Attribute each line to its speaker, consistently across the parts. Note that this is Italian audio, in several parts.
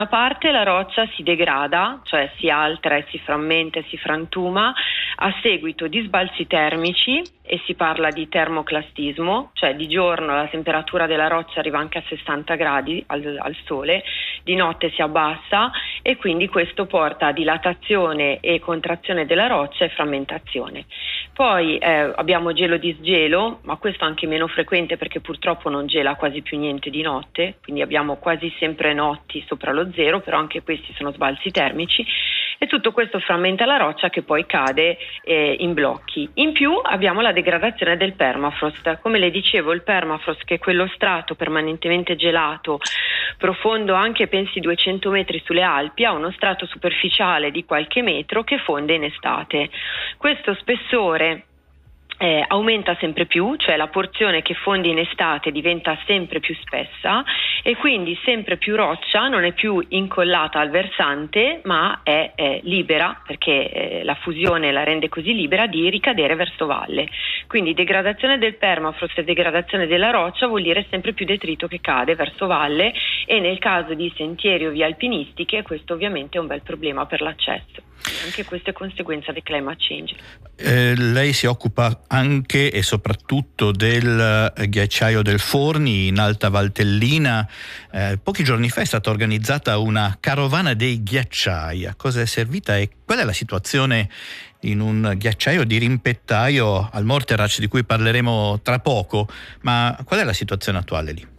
Speaker 1: una parte la roccia si degrada, cioè si altera e si frammenta e si frantuma a seguito di sbalzi termici, e si parla di termoclastismo, cioè di giorno la temperatura della roccia arriva anche a 60 gradi al sole, di notte si abbassa e quindi questo porta a dilatazione e contrazione della roccia e frammentazione. Poi abbiamo gelo-disgelo, ma questo anche meno frequente perché purtroppo non gela quasi più niente di notte, quindi abbiamo quasi sempre notti sopra lo zero, però anche questi sono sbalzi termici, e tutto questo frammenta la roccia che poi cade in blocchi. In più abbiamo la degradazione del permafrost. Come le dicevo, il permafrost, che è quello strato permanentemente gelato, profondo anche pensi 200 metri sulle Alpi, ha uno strato superficiale di qualche metro che fonde in estate. Questo spessore aumenta sempre più, cioè la porzione che fonde in estate diventa sempre più spessa e quindi sempre più roccia non è più incollata al versante, ma è libera, perché la fusione la rende così libera di ricadere verso valle. Quindi degradazione del permafrost e degradazione della roccia vuol dire sempre più detrito che cade verso valle, e nel caso di sentieri o vie alpinistiche questo ovviamente è un bel problema per l'accesso. Anche questo è conseguenza del climate change.
Speaker 2: Lei si occupa anche e soprattutto del ghiacciaio del Forni in Alta Valtellina. Pochi giorni fa è stata organizzata una carovana dei ghiacciai. A cosa è servita e qual è la situazione in un ghiacciaio di rimpettaio al Morterac, di cui parleremo tra poco, ma qual è la situazione attuale lì?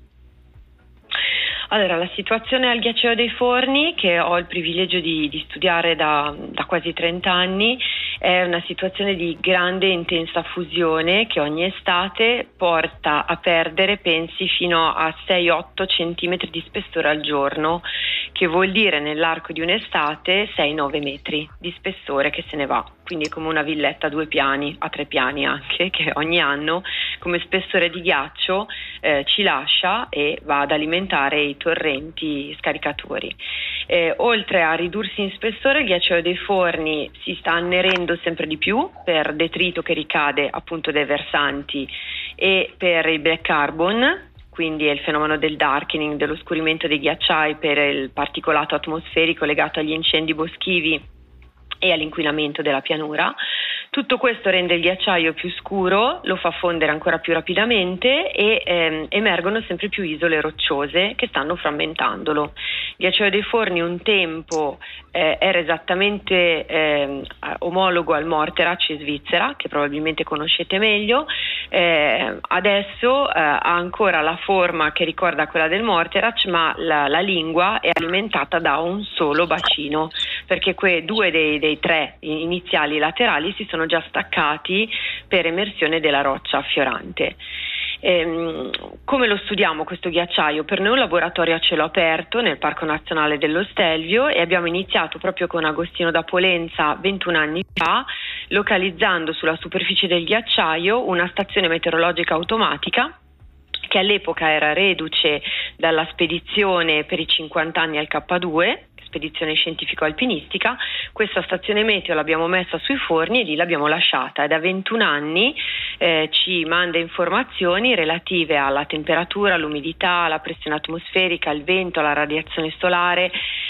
Speaker 1: Allora, la situazione al ghiacciaio dei Forni, che ho il privilegio di studiare da quasi 30 anni, è una situazione di grande e intensa fusione che ogni estate porta a perdere, pensi, fino a 6-8 centimetri di spessore al giorno, che vuol dire nell'arco di un'estate 6-9 metri di spessore che se ne va. Quindi è come una villetta a 2 piani, a 3 piani anche, che ogni anno come spessore di ghiaccio ci lascia e va ad alimentare i torrenti scaricatori. Oltre a ridursi in spessore, il ghiacciaio dei Forni si sta annerendo sempre di più per detrito che ricade appunto dai versanti e per il black carbon, quindi è il fenomeno del darkening, dell'oscurimento dei ghiacciai per il particolato atmosferico legato agli incendi boschivi e all'inquinamento della pianura. Tutto questo rende il ghiacciaio più scuro, lo fa fondere ancora più rapidamente e emergono sempre più isole rocciose che stanno frammentandolo. Il ghiacciaio dei Forni un tempo era esattamente omologo al Morterac in Svizzera, che probabilmente conoscete meglio. Adesso ha ancora la forma che ricorda quella del Morterac, ma la lingua è alimentata da un solo bacino, perché due dei 3 iniziali laterali si sono già staccati per emersione della roccia affiorante. Come lo studiamo questo ghiacciaio? Per noi è un laboratorio a cielo aperto nel Parco Nazionale dello Stelvio, e abbiamo iniziato proprio con Agostino da Polenza 21 anni fa, localizzando sulla superficie del ghiacciaio una stazione meteorologica automatica che all'epoca era reduce dalla spedizione per i 50 anni al K2, spedizione scientifico-alpinistica. Questa stazione meteo l'abbiamo messa sui Forni e lì l'abbiamo lasciata, e da 21 anni ci manda informazioni relative alla temperatura, all'umidità, alla pressione atmosferica, al vento, alla radiazione solare,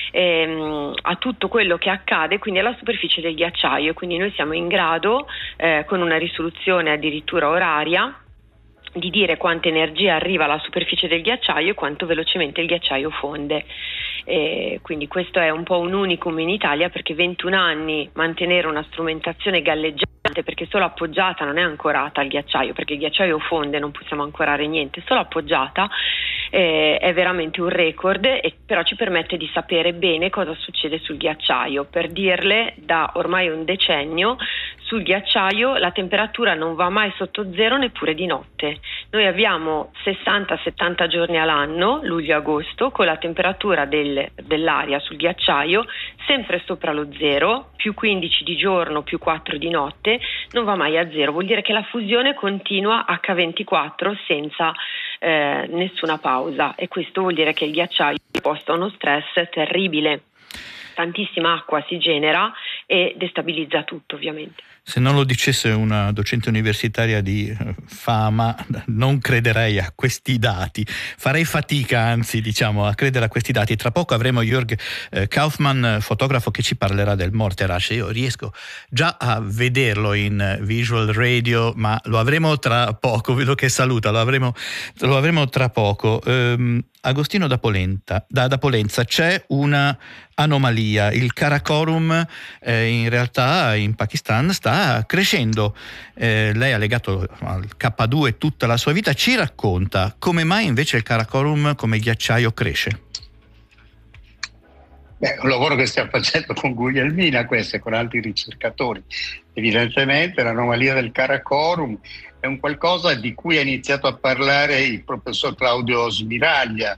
Speaker 1: a tutto quello che accade quindi alla superficie del ghiacciaio. Quindi noi siamo in grado con una risoluzione addirittura oraria di dire quanta energia arriva alla superficie del ghiacciaio e quanto velocemente il ghiacciaio fonde. Quindi questo è un po' un unicum in Italia, perché 21 anni mantenere una strumentazione galleggiante, perché solo appoggiata, non è ancorata al ghiacciaio, perché il ghiacciaio fonde, non possiamo ancorare niente, solo appoggiata, è veramente un record, e però ci permette di sapere bene cosa succede sul ghiacciaio. Per dirle, da ormai un decennio sul ghiacciaio la temperatura non va mai sotto zero neppure di notte. Noi abbiamo 60-70 giorni all'anno, luglio-agosto, con la temperatura dell'aria sul ghiacciaio sempre sopra lo zero, più 15 di giorno, più 4 di notte, non va mai a zero. Vuol dire che la fusione continua H24 senza nessuna pausa, e questo vuol dire che il ghiacciaio è posto a uno stress terribile. Tantissima acqua si genera e destabilizza tutto, ovviamente.
Speaker 2: Se non lo dicesse una docente universitaria di fama, non crederei a questi dati. Farei fatica, anzi, diciamo, a credere a questi dati. Tra poco avremo Jörg Kaufmann, fotografo, che ci parlerà del Morteratsch. Io riesco già a vederlo in visual radio, ma lo avremo tra poco. Vedo che saluta, lo avremo tra poco. Agostino da Polenza, c'è una anomalia. Il Karakorum in realtà in Pakistan sta crescendo. Lei ha legato al K2 tutta la sua vita. Ci racconta come mai invece il Karakorum come ghiacciaio cresce?
Speaker 3: È un lavoro che stiamo facendo con Guglielmina, questo, e con altri ricercatori. Evidentemente l'anomalia del Karakorum è un qualcosa di cui ha iniziato a parlare il professor Claudio Smiraglia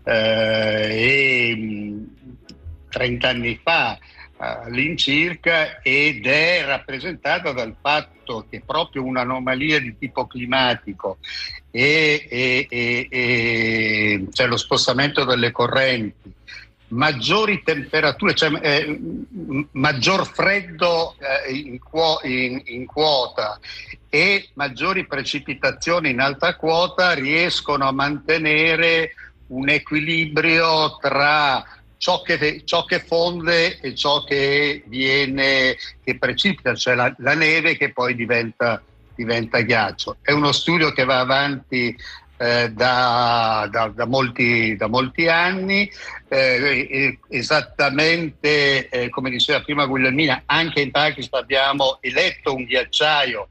Speaker 3: 30 anni fa all'incirca, ed è rappresentata dal fatto che proprio un'anomalia di tipo climatico e cioè lo spostamento delle correnti, maggiori temperature, cioè maggior freddo in quota e maggiori precipitazioni in alta quota riescono a mantenere un equilibrio tra ciò che fonde e ciò che precipita, cioè la neve che poi diventa ghiaccio. È uno studio che va avanti da molti anni, esattamente come diceva prima Guglielmina. Anche in Pakistan abbiamo eletto un ghiacciaio,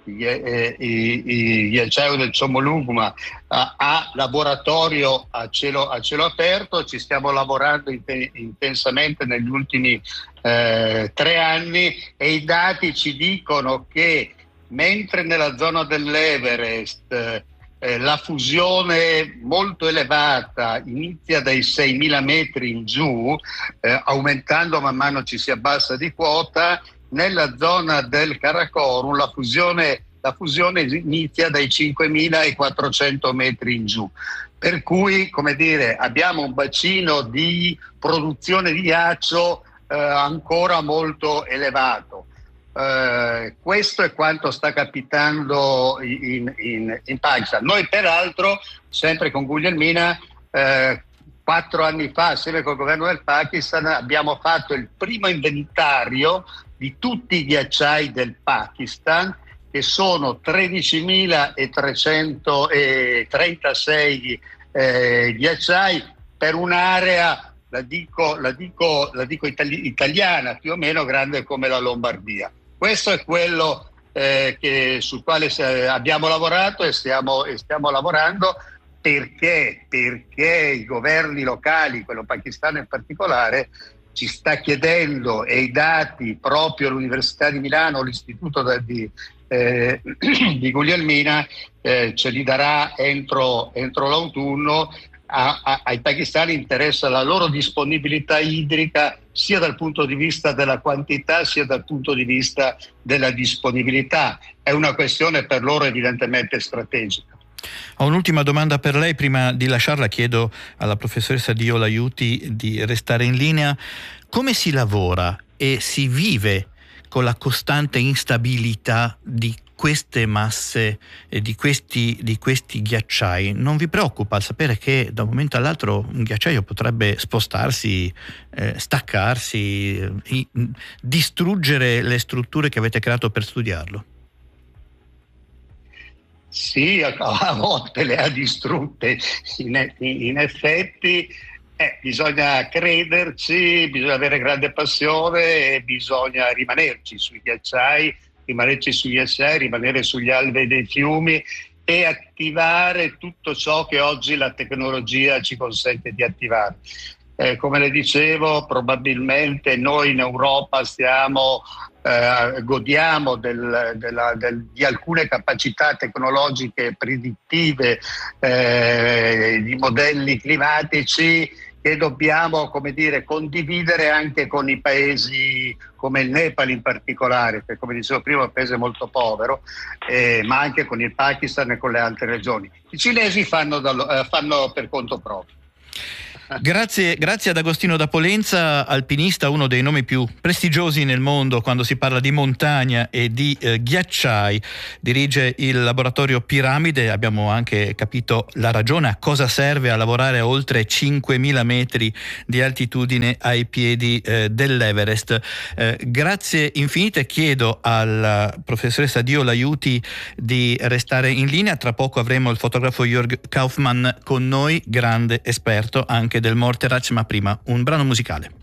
Speaker 3: il ghiacciaio del Chomolungma, a laboratorio a cielo aperto. Ci stiamo lavorando intensamente negli ultimi 3 anni, e i dati ci dicono che mentre nella zona dell'Everest la fusione molto elevata inizia dai 6.000 metri in giù, aumentando man mano ci si abbassa di quota, nella zona del Karakorum la fusione inizia dai 5.400 metri in giù. Per cui, come dire, abbiamo un bacino di produzione di ghiaccio ancora molto elevato. Questo è quanto sta capitando in Pakistan. Noi peraltro, sempre con Guglielmina, 4 anni fa, assieme col governo del Pakistan, abbiamo fatto il primo inventario di tutti i ghiacciai del Pakistan, che sono 13.336 ghiacciai per un'area, la dico italiana, più o meno grande come la Lombardia. Questo è quello sul quale abbiamo lavorato e stiamo lavorando, perché i governi locali, quello pakistano in particolare, ci sta chiedendo, e i dati proprio l'Università di Milano, l'istituto di Guglielmina ce li darà entro l'autunno. Ai pakistani interessa la loro disponibilità idrica, sia dal punto di vista della quantità sia dal punto di vista della disponibilità. È una questione per loro evidentemente strategica.
Speaker 2: Ho un'ultima domanda per lei. Prima di lasciarla chiedo alla professoressa Dio l'aiuti di restare in linea. Come si lavora e si vive con la costante instabilità di queste masse e di questi ghiacciai? Non vi preoccupa il sapere che da un momento all'altro un ghiacciaio potrebbe spostarsi, staccarsi, distruggere le strutture che avete creato per studiarlo?
Speaker 3: Sì, a volte le ha distrutte, in effetti. Bisogna crederci, bisogna avere grande passione e bisogna rimanerci sui ghiacciai, rimanere sugli alvei dei fiumi e attivare tutto ciò che oggi la tecnologia ci consente di attivare. Come le dicevo, probabilmente noi in Europa godiamo di alcune capacità tecnologiche predittive di modelli climatici che dobbiamo, come dire, condividere anche con i paesi come il Nepal in particolare, che come dicevo prima è un paese molto povero, ma anche con il Pakistan e con le altre regioni. I cinesi fanno per conto proprio.
Speaker 2: Grazie ad Agostino da Polenza, alpinista, uno dei nomi più prestigiosi nel mondo quando si parla di montagna e di ghiacciai. Dirige il laboratorio Piramide. Abbiamo anche capito la ragione, a cosa serve a lavorare a oltre 5.000 metri di altitudine ai piedi dell'Everest. Grazie infinite. Chiedo alla professoressa Dio l'aiuti di restare in linea. Tra poco avremo il fotografo Jörg Kaufmann con noi, grande esperto anche del Morteratsch, ma prima un brano musicale.